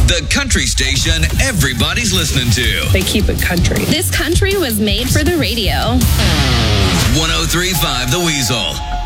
The country station everybody's listening to. They keep it country. This country was made for the radio. 103.5 The Weasel.